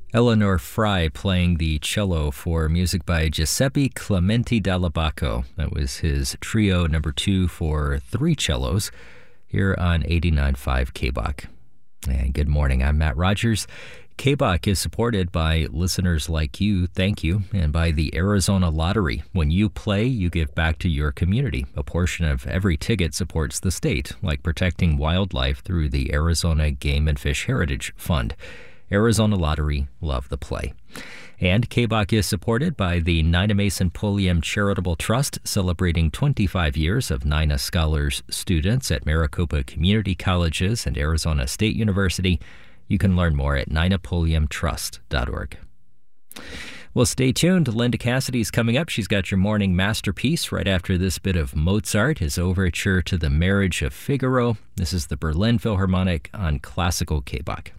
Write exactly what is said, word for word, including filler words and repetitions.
Eleanor Fry playing the cello for music by Giuseppe Clementi Dallabacco. That was his trio number two for three cellos here on eighty-nine point five K B O C. And good morning, I'm Matt Rogers. K B O C is supported by listeners like you, thank you, and by the Arizona Lottery. When you play, you give back to your community. A portion of every ticket supports the state, like protecting wildlife through the Arizona Game and Fish Heritage Fund. Arizona Lottery, love the play. And K B O C is supported by the Nina Mason Pulliam Charitable Trust, celebrating twenty-five years of Nina Scholars students at Maricopa Community Colleges and Arizona State University. You can learn more at nina pulliam trust dot org. Well, stay tuned. Linda Cassidy's coming up. She's got your morning masterpiece right after this bit of Mozart, his overture to the Marriage of Figaro. This is the Berlin Philharmonic on Classical K B O C.